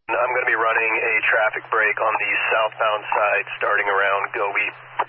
I'm going to be running a traffic break on the southbound side starting around Gobi.